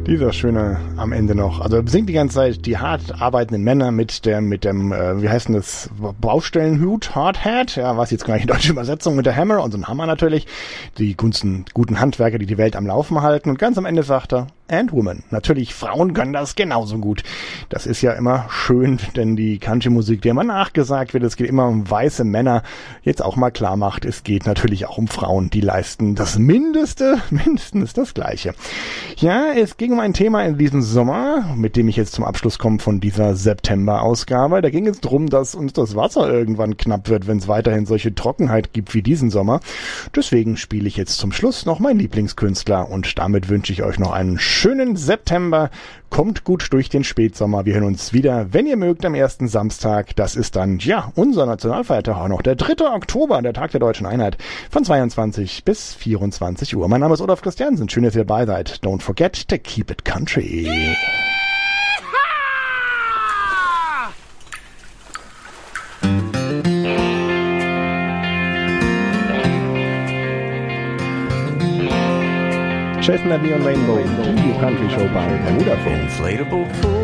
Dieser schöne am Ende noch. Also er singt die ganze Zeit die hart arbeitenden Männer mit dem, wie heißt denn das, Baustellenhut, Hardhat, ja, was jetzt gar nicht die deutsche Übersetzung, mit der Hammer und so ein Hammer natürlich. Die guten Handwerker, die die Welt am Laufen halten. Und ganz am Ende sagt er, and women. Natürlich, Frauen können das genauso gut. Das ist ja immer schön, denn die Country-Musik, der immer nachgesagt wird, es geht immer um weiße Männer, jetzt auch mal klar macht, es geht natürlich auch um Frauen, die leisten das mindestens das Gleiche. Ja, es ging um ein Thema in diesem Sommer, mit dem ich jetzt zum Abschluss komme von dieser September-Ausgabe. Da ging es darum, dass uns das Wasser irgendwann knapp wird, wenn es weiterhin solche Trockenheit gibt wie diesen Sommer. Deswegen spiele ich jetzt zum Schluss noch meinen Lieblingskünstler und damit wünsche ich euch noch einen schönen September. Kommt gut durch den Spätsommer. Wir hören uns wieder, wenn ihr mögt, am ersten Samstag. Das ist dann, ja, unser Nationalfeiertag auch noch. Der 3. Oktober, der Tag der Deutschen Einheit, von 22 bis 24 Uhr. Mein Name ist Olaf Christiansen. Schön, dass ihr dabei seid. Don't forget to keep it country. Chestnut Neon Rainbow, die Country Show bei Vodafone. Inflatable pool.